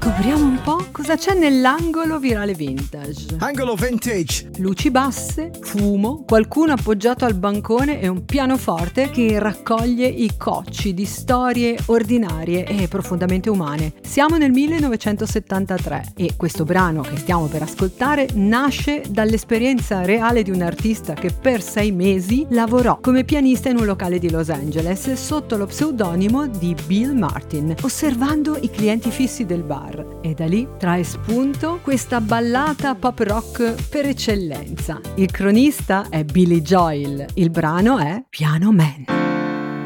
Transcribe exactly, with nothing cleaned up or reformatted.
Scopriamo un po' cosa c'è nell'angolo virale vintage. Angolo vintage. Luci basse, fumo, qualcuno appoggiato al bancone e un pianoforte che raccoglie i cocci di storie ordinarie e profondamente umane. Siamo nel millenovecentosettantatré e questo brano che stiamo per ascoltare nasce dall'esperienza reale di un artista che per sei mesi lavorò come pianista in un locale di Los Angeles sotto lo pseudonimo di Bill Martin, osservando i clienti fissi del bar, e da lì trae spunto questa ballata pop rock per eccellenza. Il cronista è Billy Joel, il brano è Piano Man.